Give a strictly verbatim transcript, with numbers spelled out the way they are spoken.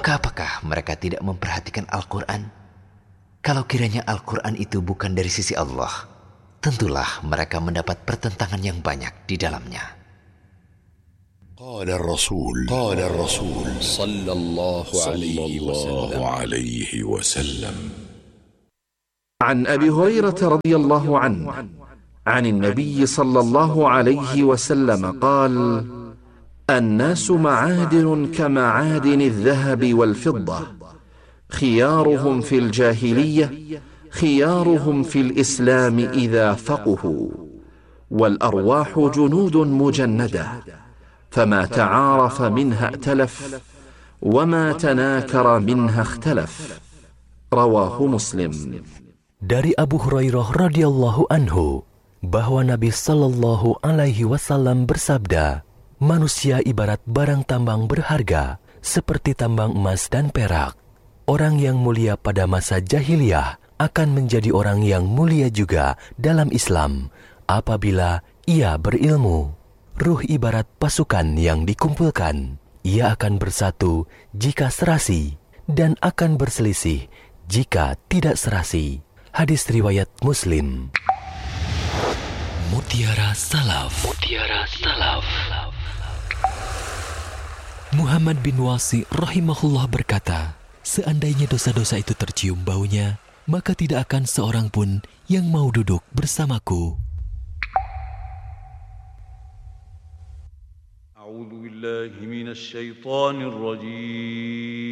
Maka apakah mereka tidak memperhatikan Al-Quran? Kalau kiranya Al-Quran itu bukan dari sisi Allah, tentulah mereka mendapat pertentangan yang banyak di dalamnya. Qala ar-Rasul Qala ar-Rasul sallallahu alaihi wasallam عن أبي هريرة رضي الله عنه عن النبي صلى الله عليه وسلم قال: الناس معادن كمعادن الذهب والفضة، خيارهم في الجاهلية خيارهم في الإسلام إذا فقهوا، والأرواح جنود مجندة، فما تعارف منها ائتلف، وما تناكر منها اختلف. رواه مسلم. Dari Abu Hurairah radhiyallahu anhu bahwa Nabi sallallahu alaihi wasallam bersabda, manusia ibarat barang tambang berharga seperti tambang emas dan perak. Orang yang mulia pada masa jahiliyah akan menjadi orang yang mulia juga dalam Islam apabila ia berilmu. Ruh ibarat pasukan yang dikumpulkan. Ia akan bersatu jika serasi dan akan berselisih jika tidak serasi. Hadis riwayat Muslim. Mutiara Salaf. Mutiara Salaf. Muhammad bin Wasi rahimahullah berkata, seandainya dosa-dosa itu tercium baunya, maka tidak akan seorang pun yang mau duduk bersamaku. A'udzu billahi minasy syaithanir rajim.